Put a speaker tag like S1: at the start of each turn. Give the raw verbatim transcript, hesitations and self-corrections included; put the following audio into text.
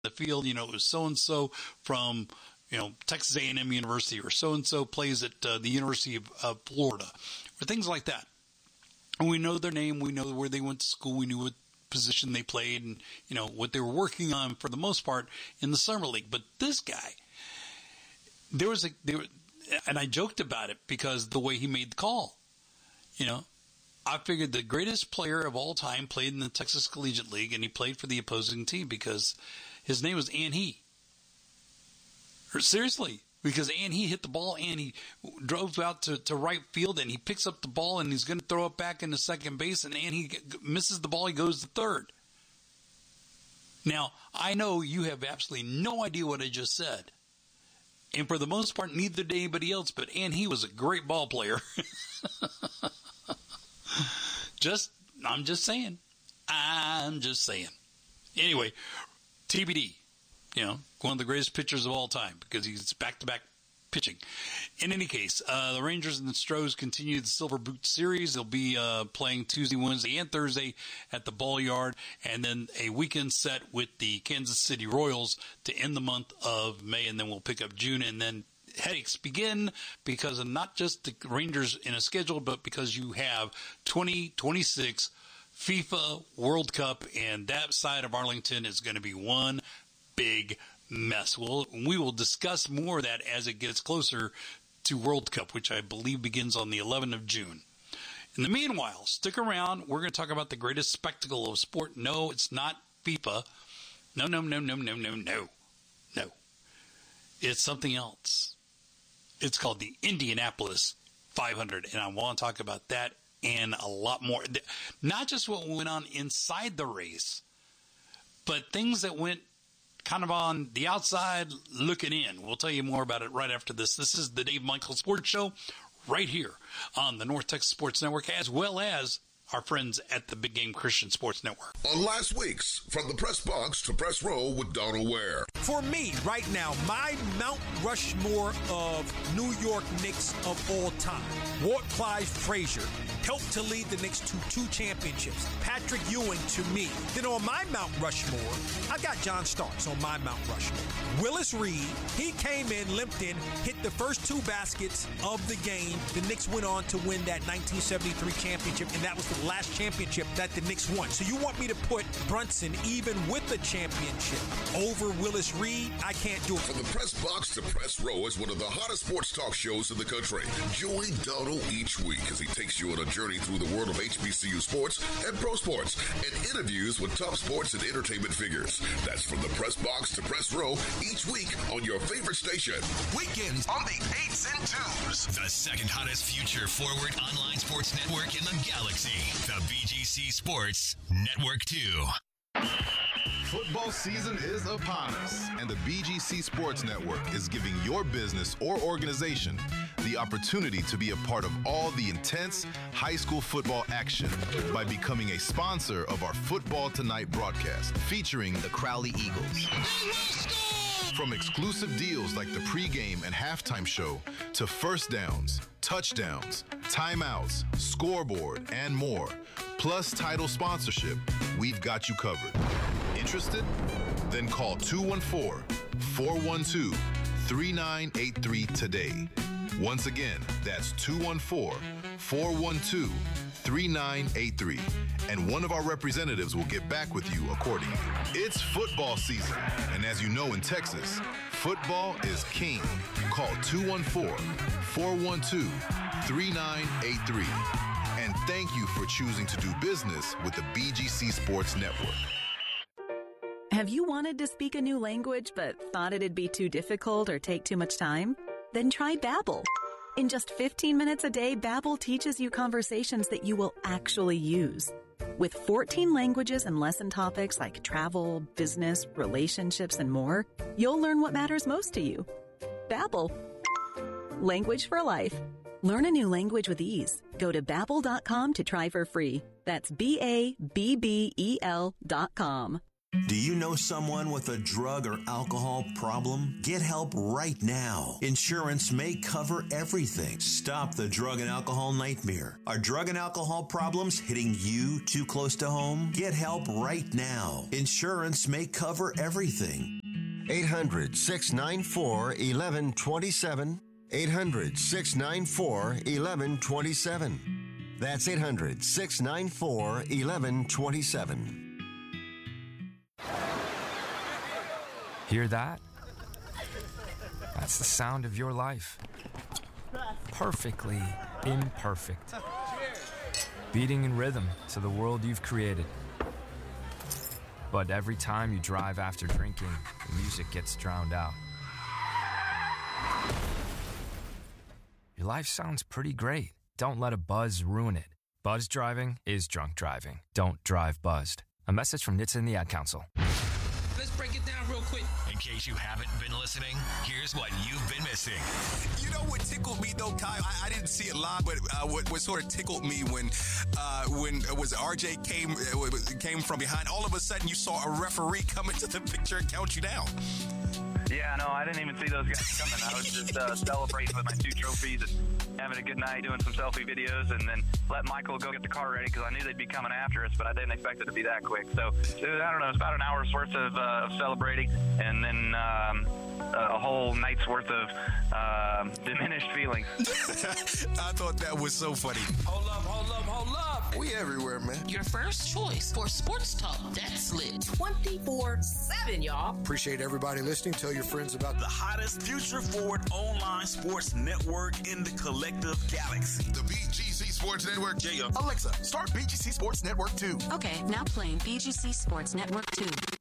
S1: the field, you know, it was so-and-so from, you know, Texas A and M University, or so-and-so plays at uh, the University of uh, Florida, or things like that. And we know their name, we know where they went to school, we knew what position they played, and, you know, what they were working on for the most part in the summer league. But this guy, there was a, there, and I joked about it because the way he made the call, you know, I figured the greatest player of all time played in the Texas Collegiate League, and he played for the opposing team because his name was An He. Seriously, because An He hit the ball and he drove out to, to right field, and he picks up the ball and he's going to throw it back into second base, and An He misses the ball, he goes to third. Now, I know you have absolutely no idea what I just said. And for the most part, neither did anybody else, but An He was a great ball player. Just, I'm just saying. I'm just saying. Anyway, T B D. You know, one of the greatest pitchers of all time because he's back-to-back pitching. In any case, uh, the Rangers and the Stros continue the Silver Boot Series. They'll be uh, playing Tuesday, Wednesday, and Thursday at the Ball Yard, and then a weekend set with the Kansas City Royals to end the month of May, and then we'll pick up June, and then headaches begin because of not just the Rangers in a schedule, but because you have twenty twenty-six FIFA World Cup, and that side of Arlington is going to be one big mess. We'll, we will discuss more of that as it gets closer to World Cup, which I believe begins on the eleventh of June. In the meanwhile, stick around. We're going to talk about the greatest spectacle of sport. No, it's not FIFA. No, no, no, no, no, no, no. No. It's something else. It's called the Indianapolis five hundred, and I want to talk about that and a lot more. Not just what went on inside the race, but things that went kind of on the outside looking in. We'll tell you more about it right after this. This is the Dave Michael Sports Show right here on the North Texas Sports Network, as well as our friends at the Big Game Christian Sports Network.
S2: On last week's From the Press Box to Press Row with Donald Ware.
S3: For me, right now, my Mount Rushmore of New York Knicks of all time, Walt Clyde Frazier helped to lead the Knicks to two championships. Patrick Ewing to me. Then on my Mount Rushmore, I've got John Starks on my Mount Rushmore. Willis Reed, he came in, limped in, hit the first two baskets of the game. The Knicks went on to win that nineteen seventy-three championship, and that was the last championship that the Knicks won. So you want me to put Brunson, even with the championship, over Willis Reed? I can't do it.
S2: From the Press Box to Press Row is one of the hottest sports talk shows in the country. Join Donald each week as he takes you on a journey through the world of H B C U sports and pro sports and interviews with top sports and entertainment figures. That's From the Press Box to Press Row each week on your favorite station.
S4: Weekends on the eights and twos. The second hottest future forward online sports network in the galaxy. The B G C Sports Network two.
S5: Football season is upon us, and the B G C Sports Network is giving your business or organization the opportunity to be a part of all the intense high school football action by becoming a sponsor of our Football Tonight broadcast featuring the Crowley Eagles. From exclusive deals like the pregame and halftime show to first downs, touchdowns, timeouts, scoreboard, and more, plus title sponsorship, we've got you covered. Interested? Then call two one four, four one two, three nine eight three today. Once again, that's two one four, four one two, three nine eight three, and one of our representatives will get back with you accordingly. It's football season, and as you know in Texas, football is king. Call two one four, four one two, three nine eight three. And thank you for choosing to do business with the B G C Sports Network.
S6: Have you wanted to speak a new language but thought it'd be too difficult or take too much time? Then try Babbel. In just fifteen minutes a day, Babbel teaches you conversations that you will actually use. With fourteen languages and lesson topics like travel, business, relationships, and more, you'll learn what matters most to you. Babbel. Language for life. Learn a new language with ease. Go to babbel dot com to try for free. That's B A B B E L dot com.
S7: Do you know someone with a drug or alcohol problem? Get help right now. Insurance may cover everything. Stop the drug and alcohol nightmare. Are drug and alcohol problems hitting you too close to home? Get help right now. Insurance may cover everything.
S8: eight hundred, six nine four, one one two seven. eight hundred, six nine four, one one two seven. That's eight hundred, six nine four, one one two seven.
S9: Hear that? That's the sound of your life. Perfectly imperfect. Beating in rhythm to the world you've created. But every time you drive after drinking, the music gets drowned out. Your life sounds pretty great. Don't let a buzz ruin it. Buzz driving is drunk driving. Don't drive buzzed. A message from N H T S A and the Ad Council.
S10: Let's break it down real quick.
S4: In case you haven't been listening, here's what you've been missing.
S11: You know what tickled me though, Kyle? I, I didn't see it live, but uh, what, what sort of tickled me when uh, when it was R J came uh, came from behind. All of a sudden, you saw a referee come into the picture and count you down.
S12: Yeah, no, I didn't even see those guys coming. I was just uh, celebrating with my two trophies and having a good night, doing some selfie videos, and then let Michael go get the car ready because I knew they'd be coming after us, but I didn't expect it to be that quick. So, it was, I don't know, it was about an hour's worth of, uh, of celebrating, and then um, a whole night's worth of uh, diminished feelings.
S11: I thought that was so funny.
S10: Hold up, hold up, hold up.
S11: We everywhere, man.
S10: Your first choice for sports talk that's lit twenty-four seven, y'all.
S13: Appreciate everybody listening. Tell your friends about
S14: the hottest future forward online sports network in the collective galaxy.
S2: The B G C Sports Network.
S14: Yeah,
S11: Alexa, start B G C Sports Network two.
S15: Okay, now playing B G C Sports Network two.